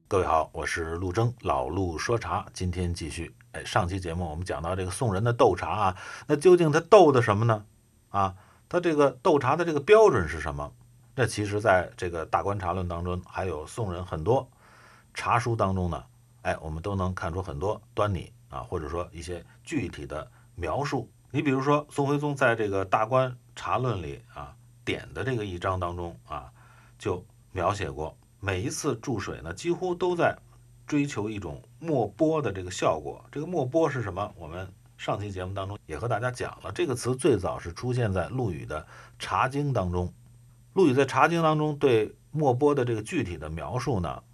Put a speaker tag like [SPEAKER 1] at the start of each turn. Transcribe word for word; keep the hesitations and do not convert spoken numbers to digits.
[SPEAKER 1] 各位好，我是陆征，老陆说茶，今天继续。哎，上期节目我们讲到这个宋人的斗茶啊，那究竟他斗的什么呢？啊，他这个斗茶的这个标准是什么？那其实在这个《大观茶论》当中，还有宋人很多茶书当中呢，哎，我们都能看出很多端倪啊，或者说一些具体的描述。你比如说，宋徽宗在这个《大观茶论》里啊点的这个一章当中啊，就描写过。每一次注水呢，几乎都在追求一种没波的这个效果。这个没波是什么？我们上期节目当中也和大家讲了，这个词最早是出现在陆羽的《茶经》当中。陆羽在《茶经》当中对没波的这个具体的描述呢，